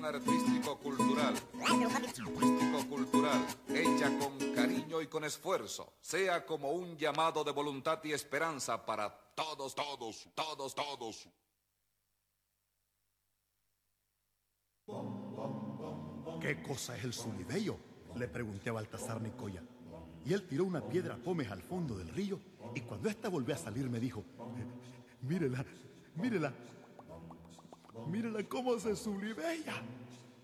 artístico-cultural, hecha con cariño y con esfuerzo, sea como un llamado de voluntad y esperanza para todos. ¿Qué cosa es el zunidillo?, le pregunté a Baltasar Nicoya. Y él tiró una piedra pómez al fondo del río, y cuando ésta volvió a salir me dijo: mírela cómo se zulibella.